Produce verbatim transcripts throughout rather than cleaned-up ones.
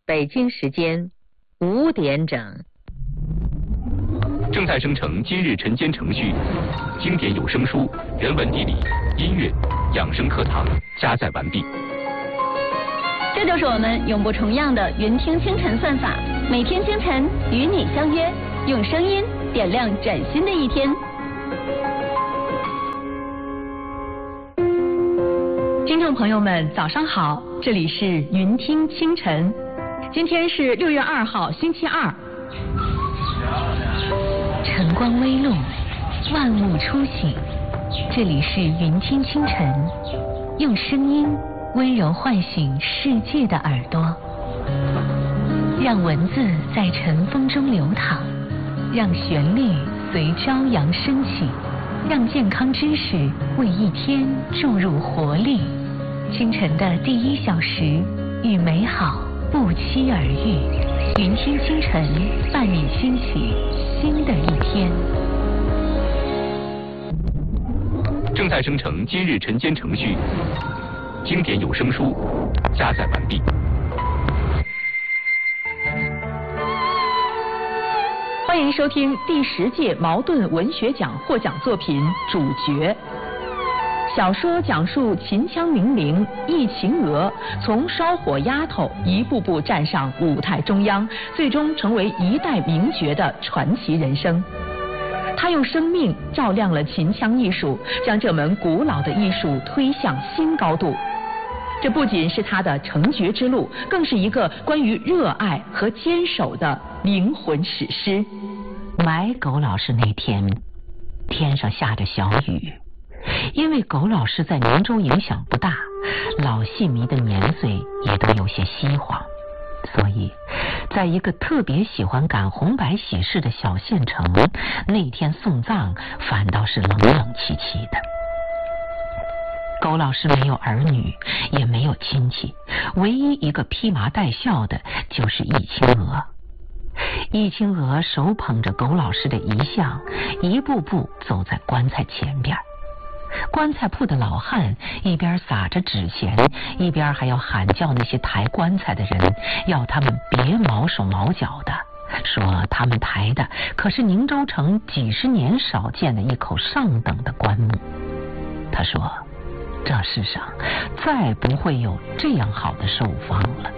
北京时间五点整。 正在生成今日晨间程序，经典有声书、人文地理、音乐、养生课堂加载完毕。 这就是我们永不重样的云听清晨算法，每天清晨与你相约，用声音点亮崭新的一天。 听众朋友们，早上好，这里是云听清晨，今天是六月二号，星期二。 晨光微露，万物初醒，这里是云听清晨，用声音温柔唤醒世界的耳朵，让文字在晨风中流淌，让旋律随朝阳升起，让健康知识为一天注入活力。清晨的第一小时，与美好不期而遇。云听清晨，伴你兴起新的一天。 正在生成今日晨间程序，经典有声书加载完毕。 欢迎收听第十届茅盾文学奖获奖作品《主角》。小说讲述秦腔名伶易秦娥从烧火丫头一步步站上舞台中央，最终成为一代名角的传奇人生。他用生命照亮了秦腔艺术，将这门古老的艺术推向新高度。这不仅是他的成绝之路，更是一个关于热爱和坚守的灵魂史诗。 埋狗老师那天，天上下着小雨。因为狗老师在宁州影响不大，老戏迷的年岁也都有些稀黄，所以在一个特别喜欢赶红白喜事的小县城，那天送葬反倒是冷冷清清的。狗老师没有儿女，也没有亲戚，唯一一个披麻戴孝的就是易清娥。易清娥手捧着狗老师的遗像，一步步走在棺材前边。棺材铺的老汉一边撒着纸钱，一边还要喊叫那些抬棺材的人，要他们别毛手毛脚的，说他们抬的可是宁州城几十年少见的一口上等的棺木。他说，这世上再不会有这样好的寿方了。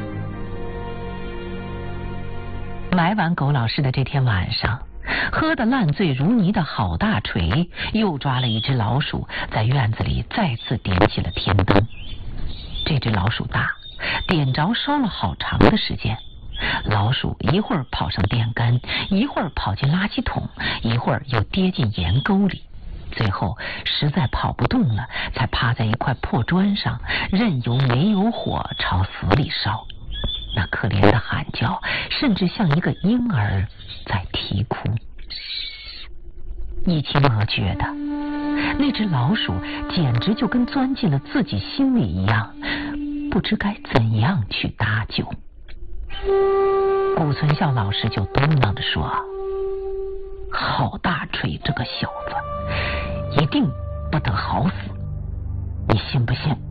埋完狗老师的这天晚上，喝得烂醉如泥的郝大锤又抓了一只老鼠，在院子里再次点起了天灯。这只老鼠大，点着烧了好长的时间。老鼠一会儿跑上电杆，一会儿跑进垃圾桶，一会儿又跌进盐沟里，最后实在跑不动了，才趴在一块破砖上，任由煤油火朝死里烧。那可怜的喊叫，甚至像一个婴儿在啼哭。易清娥觉得那只老鼠简直就跟钻进了自己心里一样，不知该怎样去搭救。顾存孝老师就嘟囔着说，郝大锤这个小子一定不得好死，你信不信？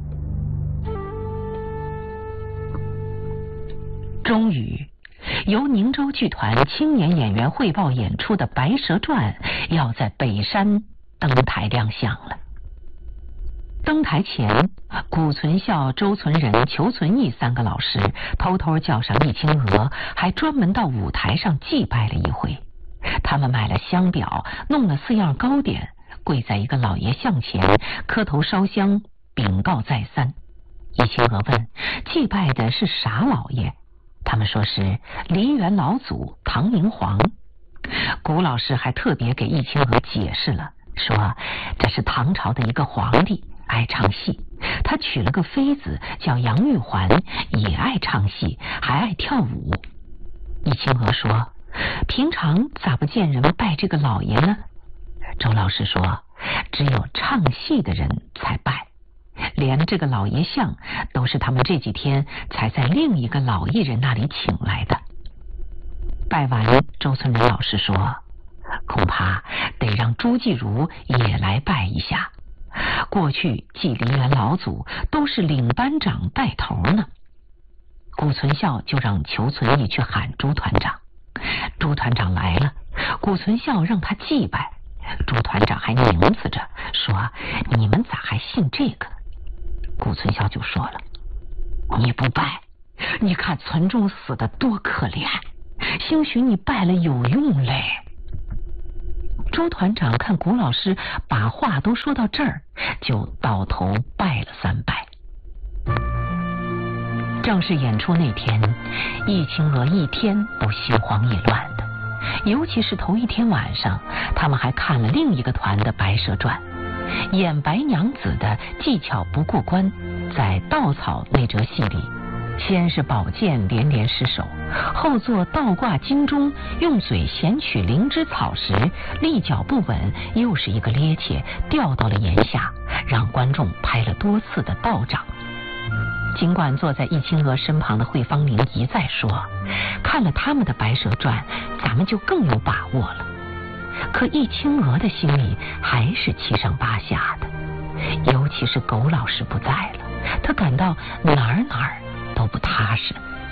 终于由宁州剧团青年演员汇报演出的《白蛇传》要在北山登台亮相了。登台前，顾存孝、周存仁、裘存义三个老师偷偷叫上易清娥，还专门到舞台上祭拜了一回。他们买了香表，弄了四样糕点，跪在一个老爷像前，磕头烧香，禀告再三。易清娥问，祭拜的是啥老爷？他们说是梨园老祖唐明皇。古老师还特别给易清娥解释了，说这是唐朝的一个皇帝，爱唱戏，他娶了个妃子叫杨玉环，也爱唱戏，还爱跳舞。易清娥说，平常咋不见人拜这个老爷呢？周老师说，只有唱戏的人才拜，连这个老爷像都是他们这几天才在另一个老艺人那里请来的。拜完，周存仁老师说，恐怕得让朱继儒也来拜一下。过去祭梨园老祖都是领班长带头呢。顾存存孝就让裘存义去喊朱团长。朱团长来了，谷存孝让他祭拜，朱团长还拧刺着说：“你们咋还信这个？”谷存孝就说了：“你不拜，你看存仲死的多可怜，兴许你拜了有用嘞。”朱团长看谷老师把话都说到这儿，就倒头拜了三拜。正式演出那天，易清娥一天都心慌意乱的，尤其是头一天晚上，他们还看了另一个团的《白蛇传》，演白娘子的技巧不过关。在稻草那折戏里，先是宝剑连连失手，后做倒挂金钟，用嘴衔取灵芝草时立脚不稳，又是一个趔趄掉到了檐下，让观众拍了多次的倒掌。尽管坐在易清娥身旁的惠芳玲一再说，看了他们的《白蛇传》，咱们就更有把握了。可易清娥的心里还是七上八下的，尤其是苟老师不在了，她感到哪儿哪儿都不踏实。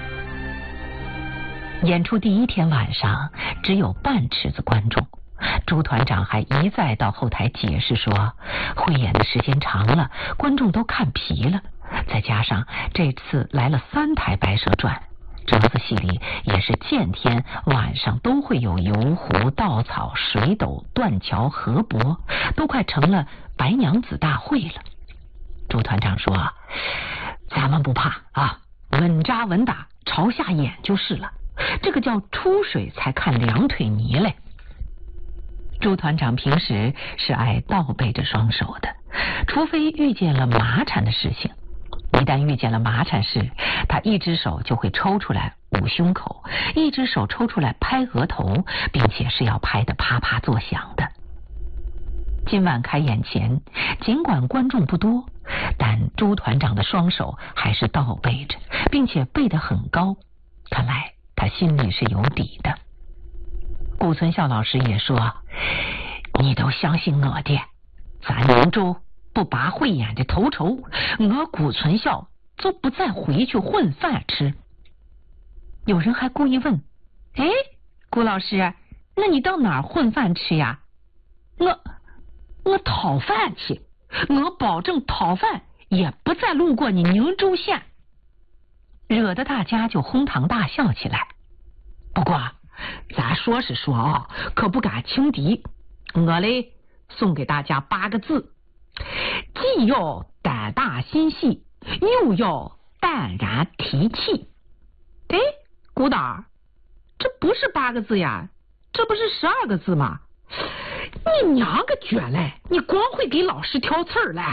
演出第一天晚上只有半池子观众，朱团长还一再到后台解释说，汇演的时间长了，观众都看疲了，再加上这次来了三台《白蛇传》，折子戏里也是见天晚上都会有游湖、稻草、水斗、断桥、河伯，都快成了白娘子大会了。朱团长说：“咱们不怕啊，稳扎稳打，朝下演就是了。这个叫出水才看两腿泥嘞。”朱团长平时是爱倒背着双手的，除非遇见了麻缠的事情。一旦遇见了麻缠事，他一只手就会抽出来捂胸口，一只手抽出来拍额头，并且是要拍得啪啪作响的。今晚开演前，尽管观众不多，但朱团长的双手还是倒背着，并且背得很高，看来他心里是有底的。谷存孝老师也说：“你都相信我的，咱扬州不拔慧眼的头筹，我谷存孝就不再回去混饭吃。”有人还故意问：“哎，谷老师，那你到哪儿混饭吃呀？”“我我讨饭去，我保证讨饭也不再路过你宁州县。”惹得大家就哄堂大笑起来。不过咱说是说啊，可不敢轻敌。我嘞送给大家八个字：既要胆大心细，又要淡然提气。哎，谷导，这不是八个字呀，这不是十二个字吗？你娘个卷嘞，你光会给老师挑刺儿嘞。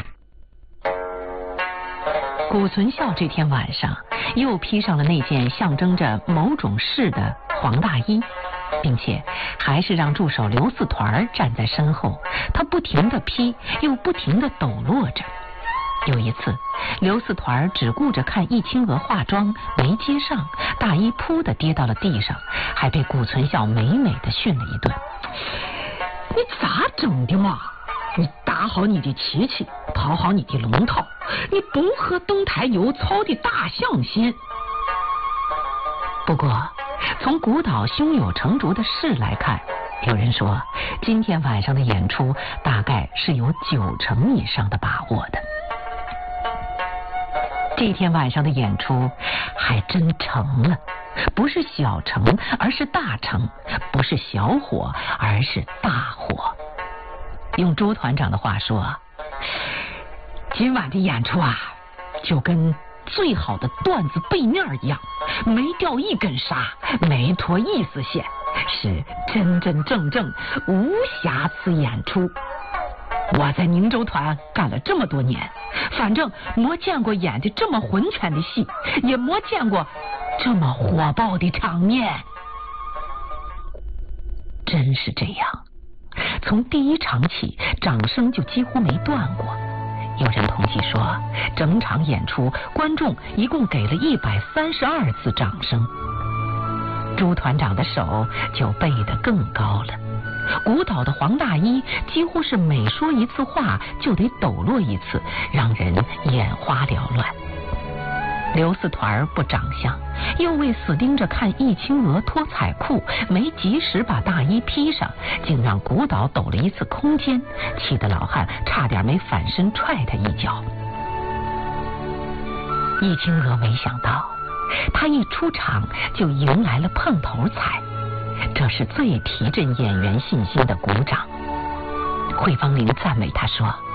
谷存孝这天晚上又披上了那件象征着某种事的黄大衣，并且还是让助手刘四团站在身后，他不停地披，又不停地抖落着。有一次，刘四团只顾着看易清娥化妆没接上，大衣扑的跌到了地上，还被谷存孝美美的训了一顿。你咋整的嘛？你打好你的旗旗，跑好你的龙套，你不和登台有操的大象心。不过从谷导胸有成竹的事来看，有人说今天晚上的演出大概是有九成以上的把握的。这天晚上的演出还真成了，不是小成，而是大成；不是小火，而是大火。用朱团长的话说，今晚的演出啊，就跟最好的段子背面一样，没掉一根纱，没脱一丝线，是真真正正无瑕疵演出。我在宁州团干了这么多年，反正没见过演的这么浑全的戏，也没见过这么火爆的场面。真是这样，从第一场起，掌声就几乎没断过。有人统计说，整场演出观众一共给了一百三十二次掌声。朱团长的手就背得更高了，谷导的黄大衣几乎是每说一次话就得抖落一次，让人眼花缭乱。 刘四团不长相，又为死盯着看易清娥脱彩裤，没及时把大衣披上，竟让谷岛抖了一次空间，气得老汉差点没反身踹他一脚。易清娥没想到，他一出场就迎来了碰头彩，这是最提振演员信心的鼓掌。惠芳龄赞美他说：